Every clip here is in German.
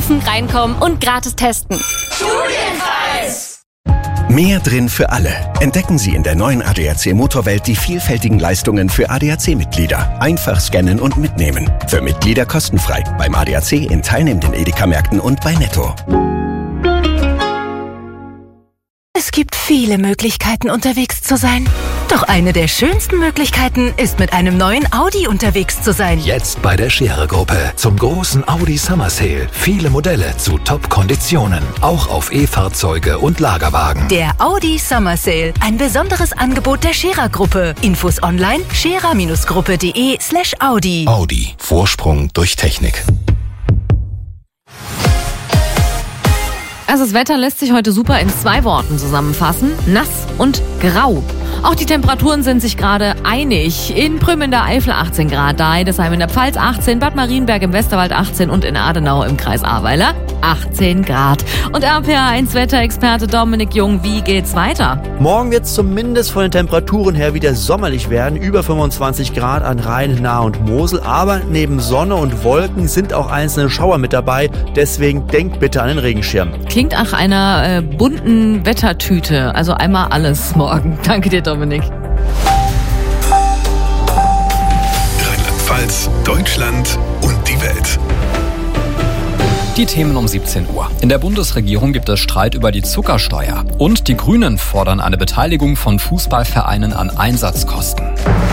Anrufen, reinkommen und gratis testen. Studienpreis! Mehr drin für alle. Entdecken Sie in der neuen ADAC Motorwelt die vielfältigen Leistungen für ADAC-Mitglieder. Einfach scannen und mitnehmen. Für Mitglieder kostenfrei. Beim ADAC in teilnehmenden Edeka-Märkten und bei Netto. Es gibt viele Möglichkeiten, unterwegs zu sein. Doch eine der schönsten Möglichkeiten ist, mit einem neuen Audi unterwegs zu sein. Jetzt bei der Scherer-Gruppe zum großen Audi Summer Sale. Viele Modelle zu Top-Konditionen. Auch auf E-Fahrzeuge und Lagerwagen. Der Audi Summer Sale. Ein besonderes Angebot der Scherer-Gruppe. Infos online scherer-gruppe.de/Audi. Audi. Vorsprung durch Technik. Also das Wetter lässt sich heute super in 2 Worten zusammenfassen. Nass und grau. Auch die Temperaturen sind sich gerade einig. In Prüm in der Eifel 18 Grad, Deidesheim in der Pfalz 18, Bad Marienberg im Westerwald 18 und in Adenau im Kreis Ahrweiler 18 Grad. Und RPA1-Wetterexperte Dominik Jung, wie geht's weiter? Morgen wird es zumindest von den Temperaturen her wieder sommerlich werden. Über 25 Grad an Rhein, Nahe und Mosel. Aber neben Sonne und Wolken sind auch einzelne Schauer mit dabei. Deswegen denkt bitte an den Regenschirm. Klingt nach einer bunten Wettertüte. Also einmal alles morgen. Danke dir, Dominik. Rheinland-Pfalz, Deutschland und die Welt. Die Themen um 17 Uhr. In der Bundesregierung gibt es Streit über die Zuckersteuer. Und die Grünen fordern eine Beteiligung von Fußballvereinen an Einsatzkosten.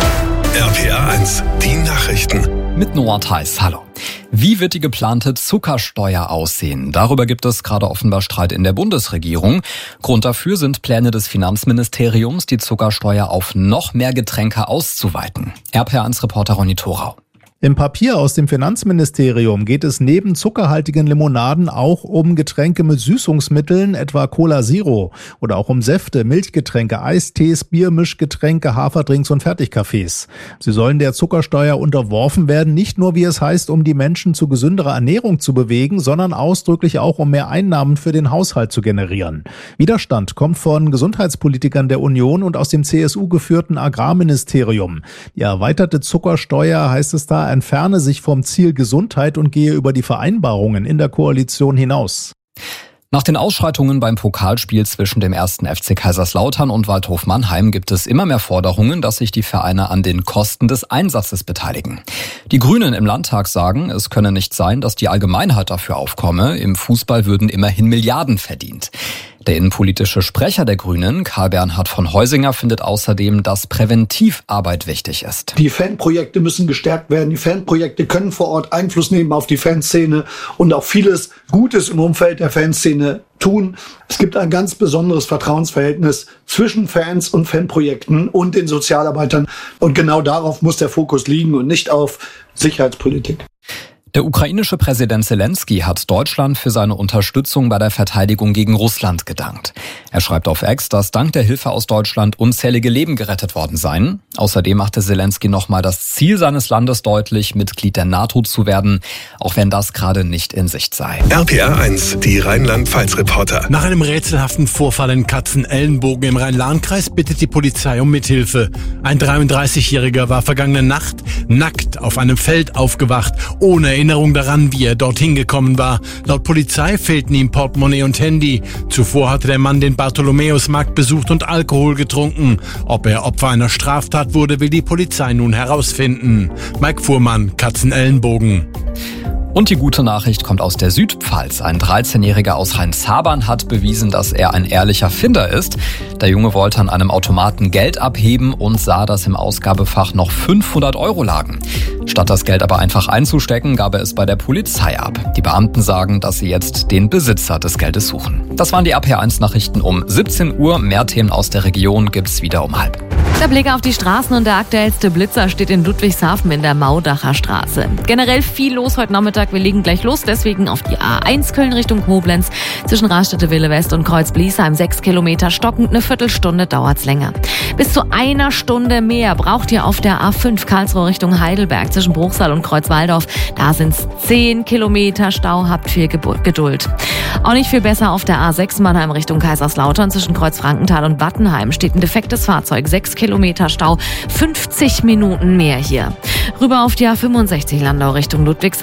RPA1, die Nachrichten. Mit Noah Theis, hallo. Wie wird die geplante Zuckersteuer aussehen? Darüber gibt es gerade offenbar Streit in der Bundesregierung. Grund dafür sind Pläne des Finanzministeriums, die Zuckersteuer auf noch mehr Getränke auszuweiten. RPA1-Reporter Ronny Thorau. Im Papier aus dem Finanzministerium geht es neben zuckerhaltigen Limonaden auch um Getränke mit Süßungsmitteln, etwa Cola Zero, oder auch um Säfte, Milchgetränke, Eistees, Biermischgetränke, Haferdrinks und Fertigkaffees. Sie sollen der Zuckersteuer unterworfen werden, nicht nur, wie es heißt, um die Menschen zu gesünderer Ernährung zu bewegen, sondern ausdrücklich auch, um mehr Einnahmen für den Haushalt zu generieren. Widerstand kommt von Gesundheitspolitikern der Union und aus dem CSU-geführten Agrarministerium. Die erweiterte Zuckersteuer, heißt es da, entferne sich vom Ziel Gesundheit und gehe über die Vereinbarungen in der Koalition hinaus. Nach den Ausschreitungen beim Pokalspiel zwischen dem 1. FC Kaiserslautern und Waldhof Mannheim gibt es immer mehr Forderungen, dass sich die Vereine an den Kosten des Einsatzes beteiligen. Die Grünen im Landtag sagen, es könne nicht sein, dass die Allgemeinheit dafür aufkomme. Im Fußball würden immerhin Milliarden verdient. Der innenpolitische Sprecher der Grünen, Karl-Bernhard von Heusinger, findet außerdem, dass Präventivarbeit wichtig ist. Die Fanprojekte müssen gestärkt werden. Die Fanprojekte können vor Ort Einfluss nehmen auf die Fanszene und auch vieles Gutes im Umfeld der Fanszene tun. Es gibt ein ganz besonderes Vertrauensverhältnis zwischen Fans und Fanprojekten und den Sozialarbeitern. Und genau darauf muss der Fokus liegen und nicht auf Sicherheitspolitik. Der ukrainische Präsident Zelensky hat Deutschland für seine Unterstützung bei der Verteidigung gegen Russland gedankt. Er schreibt auf X, dass dank der Hilfe aus Deutschland unzählige Leben gerettet worden seien. Außerdem machte Zelensky nochmal das Ziel seines Landes deutlich, Mitglied der NATO zu werden, auch wenn das gerade nicht in Sicht sei. RPA1, die Rheinland-Pfalz-Reporter. Nach einem rätselhaften Vorfall in Katzenelnbogen im Rhein-Lahn-Kreis bittet die Polizei um Mithilfe. Ein 33-Jähriger war vergangene Nacht nackt auf einem Feld aufgewacht, ohne Erinnerung daran, wie er dorthin gekommen war. Laut Polizei fehlten ihm Portemonnaie und Handy. Zuvor hatte der Mann den Bartholomäusmarkt besucht und Alkohol getrunken. Ob er Opfer einer Straftat wurde, will die Polizei nun herausfinden. Mike Fuhrmann, Katzenelnbogen. Und die gute Nachricht kommt aus der Südpfalz. Ein 13-Jähriger aus Rheinzabern hat bewiesen, dass er ein ehrlicher Finder ist. Der Junge wollte an einem Automaten Geld abheben und sah, dass im Ausgabefach noch 500 € lagen. Statt das Geld aber einfach einzustecken, gab er es bei der Polizei ab. Die Beamten sagen, dass sie jetzt den Besitzer des Geldes suchen. Das waren die RPA1-Nachrichten um 17 Uhr. Mehr Themen aus der Region gibt's wieder um 12:30. Der Blick auf die Straßen und der aktuellste Blitzer steht in Ludwigshafen in der Maudacher Straße. Generell viel los heute Nachmittag. Wir legen gleich los, deswegen auf die A1 Köln Richtung Koblenz. Zwischen Raststätte-Wille West und Kreuz-Bliesheim 6 Kilometer stockend, eine Viertelstunde dauert's länger. Bis zu einer Stunde mehr braucht ihr auf der A5 Karlsruhe Richtung Heidelberg zwischen Bruchsal und Kreuzwaldorf. Da sind's 10 Kilometer Stau, habt viel Geduld. Auch nicht viel besser auf der A6 Mannheim Richtung Kaiserslautern zwischen Kreuzfrankenthal und Wattenheim steht ein defektes Fahrzeug, 6 Kilometer Stau, 50 Minuten mehr hier. Rüber auf die A65 Landau Richtung Ludwigshafen zwischen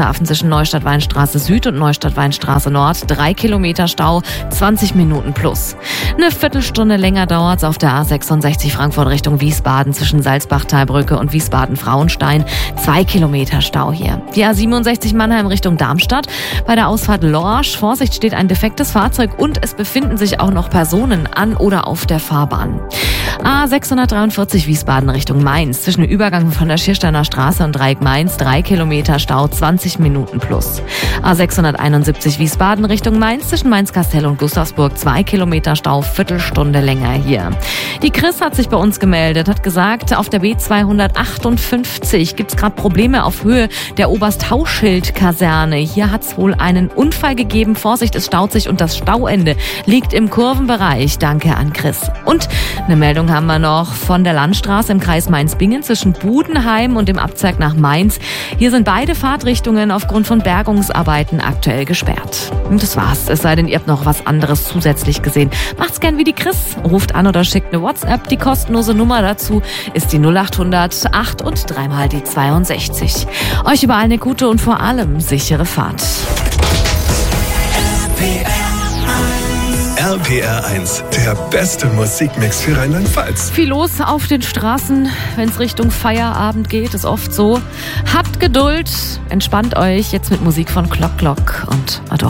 zwischen Neustadt-Weinstraße Süd und Neustadt-Weinstraße Nord 3 Kilometer Stau, 20 Minuten plus. Eine Viertelstunde länger dauert es auf der A66 Frankfurt Richtung Wiesbaden zwischen Salzbachtalbrücke und Wiesbaden-Frauenstein. 2 Kilometer Stau hier. Die A67 Mannheim Richtung Darmstadt. Bei der Ausfahrt Lorsch, Vorsicht, steht ein defektes Fahrzeug und es befinden sich auch noch Personen an oder auf der Fahrbahn. A643 Wiesbaden Richtung Mainz. Zwischen dem Übergang von der Schiersteiner Straße und Dreieck Mainz 3 Kilometer Stau, 20 Minuten plus. A671 Wiesbaden Richtung Mainz. Zwischen Mainz-Kastell und Gustavsburg 2 Kilometer Stau, Viertelstunde länger hier. Die Chris hat sich bei uns gemeldet, hat gesagt, auf der B258 gibt's gerade Probleme auf Höhe der Obersthauschild-Kaserne. Hier hat's wohl einen Unfall gegeben. Vorsicht, es staut sich und das Stauende liegt im Kurvenbereich. Danke an Chris. Und eine Meldung haben wir noch von der Landstraße im Kreis Mainz-Bingen zwischen Budenheim und dem Abzweig nach Mainz. Hier sind beide Fahrtrichtungen aufgrund von Bergungsarbeiten aktuell gesperrt. Und das war's. Es sei denn, ihr habt noch was anderes zusätzlich gesehen. Macht's gern wie die Chris. Ruft an oder schickt eine WhatsApp. Die kostenlose Nummer dazu ist die 0800 8 und 3 die 62. Euch überall eine gute und vor allem sichere Fahrt. RPR 1, der beste Musikmix für Rheinland-Pfalz. Viel los auf den Straßen, wenn es Richtung Feierabend geht, ist oft so. Habt Geduld, entspannt euch jetzt mit Musik von Glock Glock und Adore.